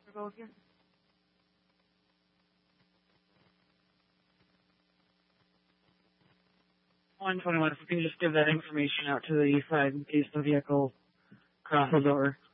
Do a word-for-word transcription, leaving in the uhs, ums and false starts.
go with you? one twenty-one, if we can just give that information out to the E five in case the vehicle crosses over.